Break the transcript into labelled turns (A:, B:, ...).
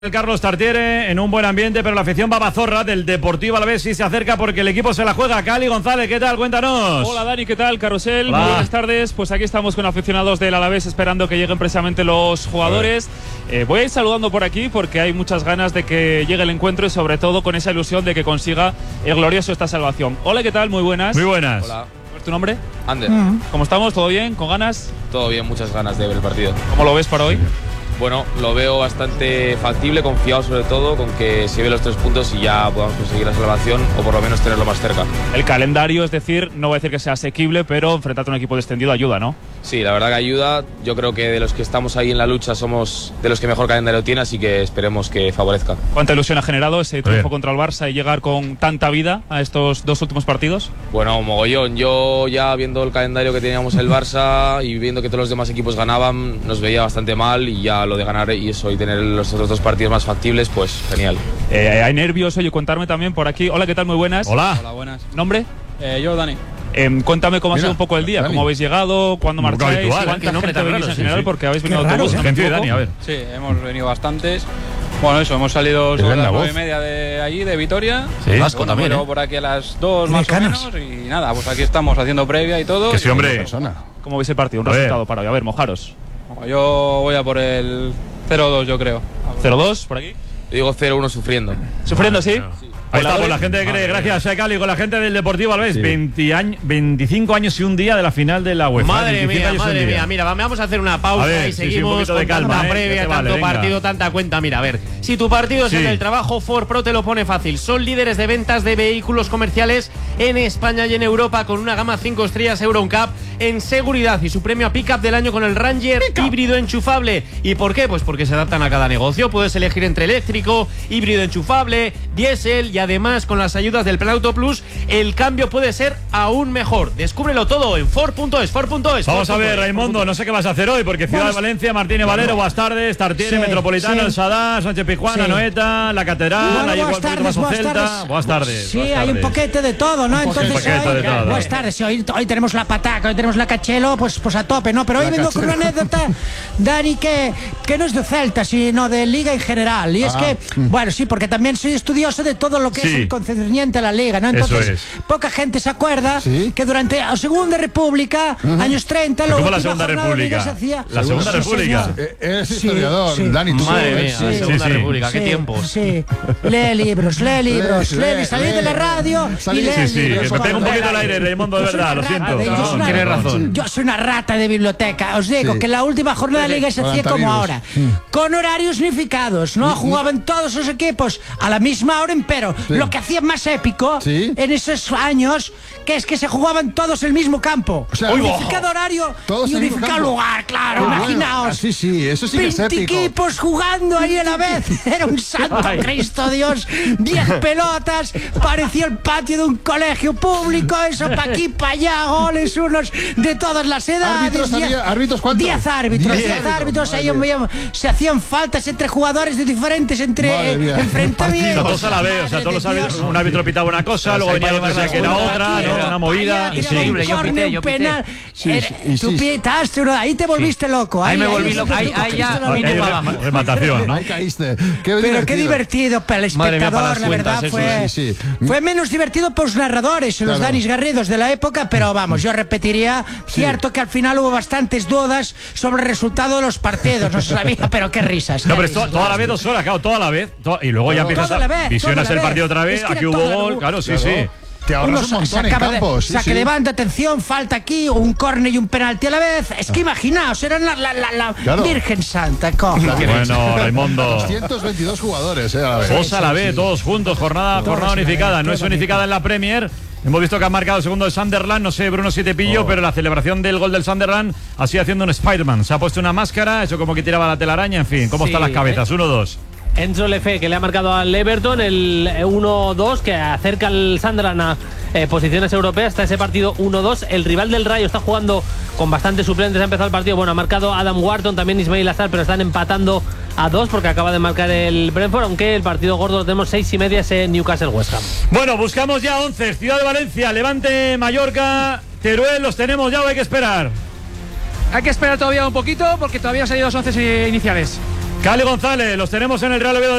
A: El Carlos Tartiere en un buen ambiente, pero la afición babazorra del Deportivo Alavés sí se acerca porque el equipo se la juega. Cali González, ¿qué tal? Cuéntanos.
B: Hola Dani, ¿qué tal? Carrusel,
A: Hola.
B: muy buenas tardes. Pues aquí estamos con aficionados del Alavés esperando que lleguen precisamente los jugadores. Voy a ir saludando por aquí porque hay muchas ganas de que llegue el encuentro y sobre todo con esa ilusión de que consiga el glorioso esta salvación. Hola, ¿qué tal? Muy buenas.
A: Muy buenas.
C: Hola.
B: ¿Cuál es tu nombre?
C: Ander.
B: ¿Cómo estamos? ¿Todo bien? ¿Con ganas?
C: Todo bien, muchas ganas de ver el partido.
B: ¿Cómo lo ves para hoy?
C: Bueno, lo veo bastante factible, confiado sobre todo con que se ve los 3 puntos y ya podamos conseguir la salvación o por lo menos tenerlo más cerca.
B: El calendario, es decir, no voy a decir que sea asequible, pero enfrentarte a un equipo descendido ayuda, ¿no?
C: Sí, la verdad que ayuda. Yo creo que de los que estamos ahí en la lucha somos de los que mejor calendario tiene, así que esperemos que favorezca.
B: ¿Cuánta ilusión ha generado ese triunfo contra el Barça y llegar con tanta vida a estos dos últimos partidos?
C: Bueno, mogollón. Yo ya viendo el calendario que teníamos el Barça y viendo que todos los demás equipos ganaban, nos veía bastante mal y ya lo de ganar y eso y tener los otros 2 partidos más factibles, pues genial.
B: Hay nervios, oye, contarme también por aquí. Hola, ¿qué tal? Muy buenas.
A: Hola.
D: Hola, buenas.
B: ¿Nombre?
D: Yo, Dani.
B: Cuéntame cómo ha sido un poco el día, cómo habéis llegado, cuándo
A: Un poco
B: marcháis,
A: habitual,
B: cuánta
A: nombre
B: gente
A: tan
B: venís
A: raro,
B: en
A: sí,
B: general,
A: sí.
B: porque habéis venido
A: Qué raro,
B: autobús.
A: gente de Dani, a ver.
D: Sí, hemos venido bastantes. Bueno, eso, hemos salido sobre las 9:30 de allí, de Vitoria.
A: Sí.
D: Vasco bueno, también, por aquí a las 2 más o menos. Y nada, pues aquí estamos haciendo previa y todo.
A: Que sí, hombre.
B: ¿Cómo veis el partido? Un
A: A ver.
B: resultado para hoy. A ver, mojaros.
D: Yo voy a por el 0-2, yo creo.
B: 0-2, por aquí.
C: Yo digo 0-1 sufriendo.
B: ¿Sufriendo, sí?
A: Ahí está, con la gente que cree, gracias a Cali, con la gente del Deportivo Alavés, 25 años y un día de la final de la UEFA.
E: Madre
A: 25 años y un
E: mía,
A: día.
E: mira, vamos a hacer una pausa
A: A ver,
E: y
A: sí, un
E: seguimos
A: poquito de
E: con
A: calma,
E: tanta
A: que
E: previa,
A: te vale,
E: tanto
A: venga.
E: partido, tanta cuenta. Mira, a ver, si tu partido es
A: Sí.
E: en el trabajo, Ford Pro te lo pone fácil. Son líderes de ventas de vehículos comerciales en España y en Europa con una gama 5 estrellas Euro NCAP en seguridad y su premio a Pickup del año con el Ranger híbrido enchufable. ¿Y por qué? Pues porque se adaptan a cada negocio. Puedes elegir entre eléctrico, híbrido enchufable, diésel y además con las ayudas del Plan Auto Plus el cambio puede ser aún mejor. Descúbrelo todo en Ford.es.
A: Vamos a ver, Raimundo, no sé qué vas a hacer hoy, porque Ciudad de Valencia, Martínez Valero, buenas tardes, Tartiere,
F: Sí,
A: Metropolitano,
F: sí.
A: El Sadar, Sánchez Pizjuán,
F: Sí.
A: Noeta, La Catedral,
F: Bueno,
A: hay
F: buenas
A: un poquito
F: tardes,
A: más
F: buenas
A: Celta.
F: tardes.
A: Buenas tardes.
F: Sí,
A: buenas
F: hay un
A: tardes.
F: poquete de todo, ¿no? Entonces
A: poquete
F: hoy,
A: de todo.
F: buenas tardes, sí, hoy tenemos la pataca, hoy tenemos la cachelo, pues a tope, ¿no? Pero hoy vengo con una anécdota, Dani, que no es de Celta, sino de Liga en general. Y es que, bueno, sí, porque también soy estudioso de todo lo que
A: Sí.
F: es el concerniente a la Liga, ¿no?
A: Eso
F: Entonces,
A: es.
F: poca gente se acuerda que durante la Segunda República, años 30,
A: ¿Cómo la
F: última
A: Segunda
F: jornada de Liga
A: República?
F: se hacía.
A: La Segunda
F: Sí,
A: República.
F: señor.
G: Eres
F: Sí,
G: historiador,
F: sí.
G: Dani, tú
E: Madre mía,
G: sí.
E: la Segunda
A: sí.
E: República, qué
F: Sí,
E: tiempos.
F: Sí, lee libros, salid de la radio y lee
A: Sí, sí,
F: libros.
A: que me pega un poquito el aire, Raimundo, de
F: Yo soy
A: verdad,
F: una
A: lo siento.
F: rata, yo soy una-
E: Tienes razón.
F: Yo soy una rata de biblioteca. Os digo que la última jornada de Liga se hacía como
G: libros.
F: ahora, con horarios unificados, ¿no? Jugaban todos los equipos a la misma hora, pero lo que hacía más épico
G: Sí.
F: en esos años, que es que se jugaban todos el mismo campo.
G: O sea,
F: unificado horario
G: todos
F: y
G: el mismo
F: unificado
G: campo.
F: lugar, claro,
G: Qué bueno.
F: imaginaos.
G: Sí, sí, eso sí que es
F: 20
G: épico.
F: equipos jugando ahí a la vez. Era un santo Cristo Dios. 10 pelotas. Parecía el patio de un colegio público. Eso pa' aquí, pa' allá. Goles unos de todas las edades.
G: ¿Árbitros había? ¿Árbitros cuántos?
F: 10 árbitros.
G: 10
F: 10 árbitros. Ahí
G: madre.
F: se hacían faltas entre jugadores de diferentes
G: Madre mía.
F: enfrentamientos.
A: Todos a la vez, o sea, todos los
F: Madre de
A: árbitros,
F: Dios.
A: un árbitro pitaba una cosa, luego venía otro que era otra, ¿no? Una movida.
F: Ahí
A: Sí.
F: un
E: Yo
F: córner,
E: pité,
F: un
E: yo pité.
F: penal.
G: Sí, sí,
F: Tú
G: sí.
F: pitaste uno, ahí te volviste loco.
E: Ahí me volví
F: es
E: loco,
F: donde
E: ahí ya
F: Cristo lo
E: vine
F: vino.
E: para abajo.
A: Rematación, ¿no?
G: Ahí caíste.
F: Pero qué divertido para el
E: Madre mía,
F: espectador,
E: para las
F: la
E: cuentas,
F: verdad.
E: eso,
F: Fue,
G: sí, sí.
F: fue menos divertido para los narradores, los
G: Claro.
F: Danis Garridos de la época, pero vamos, yo repetiría, cierto que al final hubo bastantes dudas sobre el resultado de los partidos, no se sabía, pero qué risas.
A: No,
F: qué
A: pero
F: risas.
A: toda la vez 2 horas, claro, toda la vez. Y luego ya empiezas
F: Toda la vez,
A: visionas
F: toda la
A: el partido
F: vez.
A: otra vez,
F: Es que
A: aquí
F: era
A: hubo
F: toda la
A: gol,
F: vez.
A: claro, sí,
G: Claro.
A: sí.
G: Te ahorras
F: Uno
G: un montón en
F: sacaba
G: campo, sí,
F: saque
G: sí.
F: de banda, atención, falta aquí, un córner y un penalti a la vez. Es que imaginaos, eran la
G: Claro.
F: Virgen Santa, cojo.
A: Bueno, Raimundo.
G: 222 jugadores, a la vez.
A: Dos a la vez, todos juntos, jornada unificada. No es unificada en la Premier. Hemos visto que ha marcado el segundo el Sunderland, no sé, Bruno si te pillo, pero la celebración del gol del Sunderland ha sido haciendo un Spider-Man. Se ha puesto una máscara, eso como que tiraba la telaraña, en fin, ¿cómo
E: Sí,
A: están las cabezas? 1-2.
E: Enzo Lefe, que le ha marcado al Everton el 1-2, que acerca al Sunderland a posiciones europeas. Está ese partido 1-2. El rival del Rayo está jugando con bastantes suplentes. Ha empezado el partido. Bueno, ha marcado Adam Wharton, también Ismail Assar, pero están empatando a 2 porque acaba de marcar el Brentford. Aunque el partido gordo lo tenemos 6:30, ese Newcastle-West Ham.
A: Bueno, buscamos ya 11. Ciudad de Valencia, Levante, Mallorca, Teruel, los tenemos ya o hay que esperar.
H: Hay que esperar todavía un poquito porque todavía han salido los 11 iniciales.
A: Cali González, los tenemos en el Real Oviedo.